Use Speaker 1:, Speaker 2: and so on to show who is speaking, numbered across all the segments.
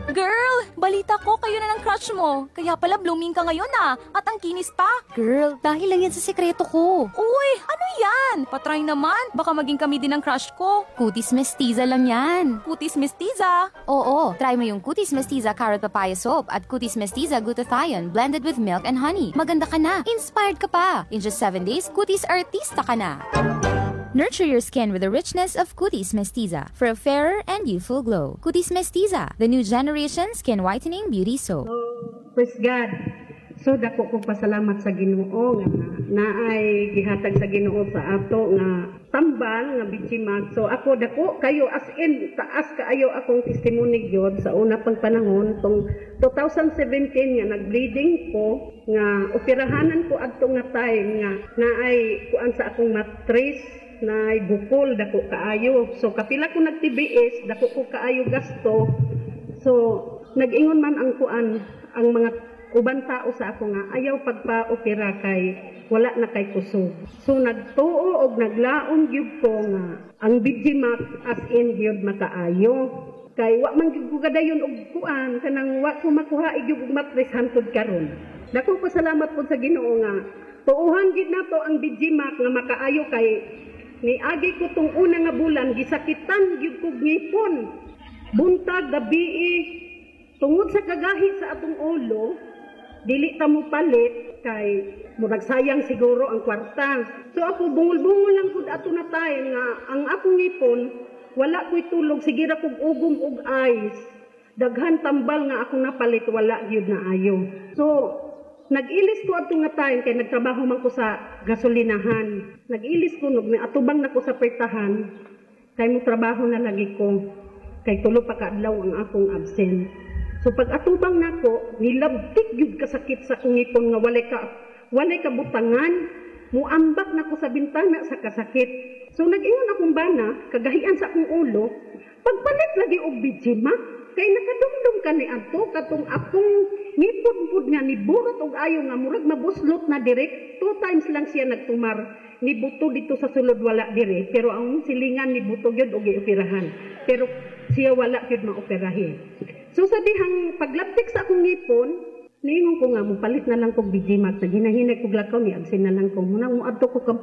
Speaker 1: Girl, balita ko kayo na ng crush mo. Kaya pala blooming ka ngayon at ang kinis pa.
Speaker 2: Girl, dahil lang yan sa sekreto ko.
Speaker 1: Uy, ano yan? Patry naman, baka maging kami din ang crush ko.
Speaker 2: Cutis mestiza lang yan.
Speaker 1: Cutis mestiza.
Speaker 2: Oo, try mo yung Cutis mestiza carrot papaya soap at Cutis mestiza glutathione blended with milk and honey. Maganda ka na, inspired ka pa. In just 7 days, Cutis artista ka na. Nurture your skin with the richness of Cutis mestiza for a fairer and youthful glow. Cutis mestiza, the new generation skin whitening beauty soap.
Speaker 3: Praise God. So dako ko pasalamat sa Ginoo nga naay gihatag sa Ginoo sa ato nga tambal nga bitchimag. So ako dako kayo as in taas kaayo akong testimony gyud sa una pang panahon tong 2017 nga nagbleeding ko nga operahanan ko adto nga time nga naay kuan sa akong matris na bukol dako kaayo. So kapila ko nag-TBS, dako ko kaayo gasto. So nag-ingon man ang kuan ang mga uban tao sa ako nga ayaw pagpa-opera kay wala na kay kusog. So nagtuo og naglaom gyud ko nga ang Bijimax as in gyud makaayo. Kay wa man gyud ko gadayon og kuan kanang wa ko makuha gyud og matris hantud karon. Dako pasalamat po sa Ginoo nga tuuhan gid nato ang Bijimax nga makaayo kay niagi ko tong una nga bulan gisakitan gyud kog ngipon. Buntag gabi tungod sa kagahi sa atong ulo, dili ta mo palit kay murag sayang siguro ang kwarta. So ako bungol-bungol lang pud ato na time nga ang akong ngipon wala ko'y tulog sige ra kog ugom og ice. Daghan tambal nga akong napalit wala gyud na ayo. So nag-ilis ko ato nga time kay nagtrabaho man ko sa gasolinahan. Nag-ilis ko nog atubang na ko sa pertahan kay mo trabaho na lagi ko kay tulo pa ka adlaw ang akong absent. So pag atubang nako nilabtik gyud kasakit sa akong ngipon nga walay ka butangan, muambak nako sa bintana sa kasakit. So nag-ingon akong bana kagahian sa akong ulo, pagpalit lagi og Bijimax kay nakadumdum ka ni adto katong akong ngipon-pud nga niburot og ayo nga murag mabuslot na direct. 2 times lang siya nagtumar nibuto dito sa sulod wala dire pero ang silingan nibuto gyud og gioperahan pero siya wala gyud maoperahin. So sa dihang paglaptik sa akong ngipon niingon ko nga mupalit na lang kog Bijimax sa ginahinay kog lakaw ni absin na lang ko muna muadto ko kang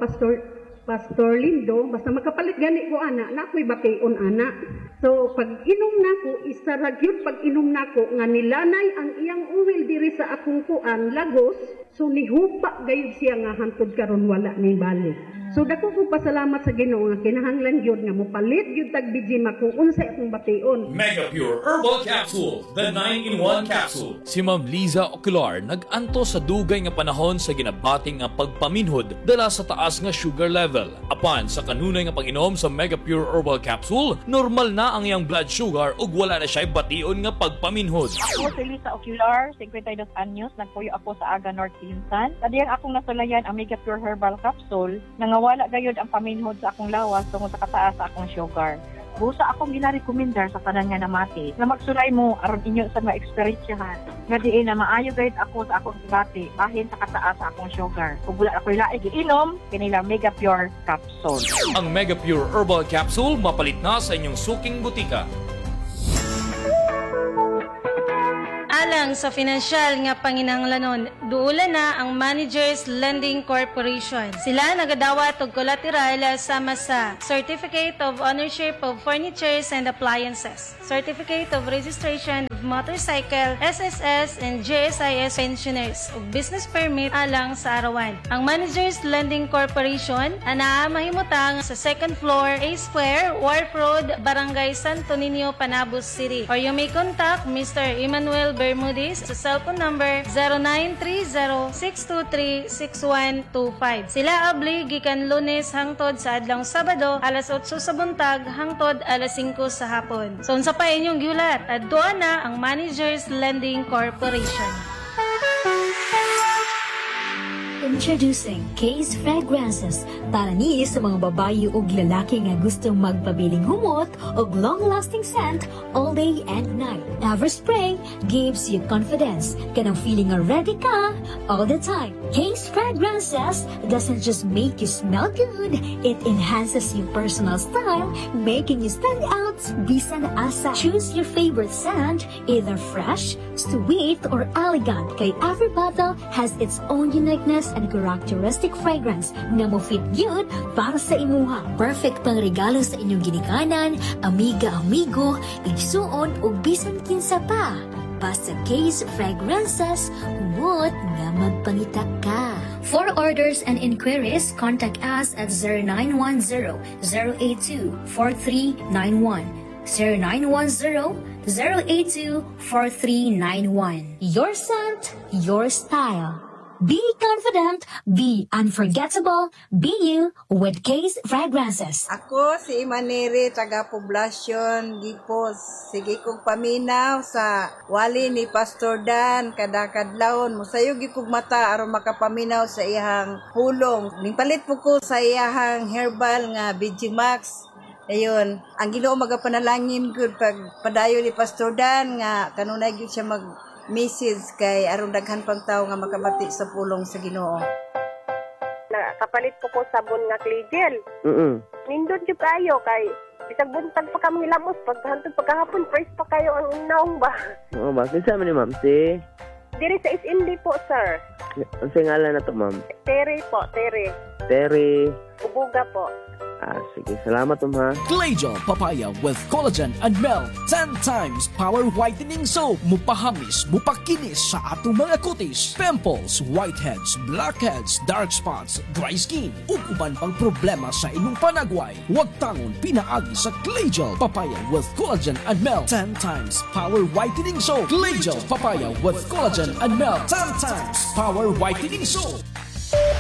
Speaker 3: Pastor Lindo, basta makapalit gani ko ana, na ako'y batayon ana. So pag inom nako, isarag yun pag inom nako nga nilanay ang iyang uwil diri sa akong kuan lagos, so nihupa gayud siya nga hantod karon wala ni balik. So dako ko pasalamat sa Ginoo nga kinahanglan gyud nga mopalit gyud tag Bijimax kung unsay akong batayon.
Speaker 4: Mega Pure Herbal Capsule, the 9-in-1 capsule. Si Ma'am Liza Ocular nag-anto sa dugay nga panahon sa ginabating nga pagpaminhod dala sa taas nga sugar level. Apan sa kanunay nga pag-inom sa Mega Pure Herbal Capsule, normal na ang iyang blood sugar ug wala na siya bation nga pagpaminhod.
Speaker 5: Ako si Liza Ocular, 52 anyos, nagpuyo ako sa Aga North Quezon. Kadiyang akong nasulayan ang Mega Pure Herbal Capsule, nangawala gayud ang paminhod sa akong lawas tungod sa kataas sa akong sugar. Busa akong gina-recommendar sa tanan nga namati na magsulay mo aron inyo sa mga eksperyensyahan. Nga diin na maayo gayud ako sa akong gibati bahin sa kataas sa akong sugar. Ug wala ako'y laig iinom kanila Mega Pure Capsule.
Speaker 4: Ang Mega Pure Herbal Capsule mapalit na sa inyong suking butika.
Speaker 6: Alang sa pinansyal nga panginahanglanon, duula na ang Managers Lending Corporation. Sila nagadawat og collateral sama sa Certificate of Ownership of Furnitures and Appliances, Certificate of Registration of Motorcycle, SSS and GSIS Pensioners ug Business Permit alang sa arawan. Ang Managers Lending Corporation ana mahimutang sa 2nd floor, A Square, Wharf Road, Barangay Santo Niño, Panabos City. Or you may contact Mr. Emmanuel Bermudez sa cellphone number 0930-623-6125. Sila abli gikan Lunes hangtod sa adlong Sabado alas 8 sa buntag hangtod alas 5 sa hapon. So unsa pa inyong giulat? Adto na ang Managers Lending Corporation.
Speaker 7: Introducing Case Fragrances para ni sa mga babayi ug lalaki nga gustong magpabiling humot ug long-lasting scent all day and night. Everspray gives you confidence. Kanang feeling nga ready ka all the time. Case Fragrances doesn't just make you smell good, it enhances your personal style, making you stand out scents, bisan asa. Choose your favorite scent, either fresh, sweet, or elegant. Kay every bottle has its own uniqueness and characteristic fragrance nga mo fit gyud para sa imuha. Perfect pang regalo sa inyong ginikanan, amiga-amigo, igsuon o bisan kinsa pa. Basta Case Fragrances, humot nga magpangita ka. For orders and inquiries, contact us at 0910-082-4391. 0910-082-4391. Your scent, your style. Be confident, be unforgettable, be you with Case Fragrances.
Speaker 8: Ako si Imaniri, taga Poblacion, Gipos. Sige kong paminaw sa wali ni Pastor Dan, kadakadlawon. Musayog kong mata aron makapaminaw sa iyang hulong. Nipalit po ko sa iyang herbal nga Vigimax. Ayun, ang Ginoo magapanalangin gud pag padayo ni Pastor Dan nga kanunay gyud siya message kay aron daghan pang tawo nga makabati sa pulong sa Ginoo.
Speaker 9: Nakapalit po ko sabon nga Claygel. Nindot jud kayo kay bisag buntag pa kami lamos paghantod pagkahapon fresh pa kayo ang naong ba.
Speaker 10: Oo ba? Kinsa man ni ma'am si?
Speaker 9: Diri sa SND po, sir.
Speaker 10: Ang ngalan na to, ma'am?
Speaker 9: Terry po, Terry.
Speaker 10: Terry.
Speaker 9: Ubuga po.
Speaker 10: Sige. Salamat, ha.
Speaker 11: Claygel Papaya with collagen and milk. 10 times power whitening soap. Mupahamis, mupakinis sa atong mga kutis. Pimples, whiteheads, blackheads, dark spots, dry skin. Ug uban pang problema sa inyong panagway. Huwag tangon pinaagi sa Claygel Papaya with collagen and milk. 10 times power whitening soap. Claygel Papaya with collagen and milk. 10 times power whitening soap.